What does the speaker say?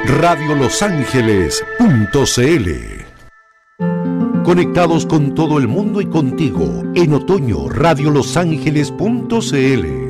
radiolosangeles.cl. Conectados con todo el mundo y contigo. En otoño, radiolosangeles.cl.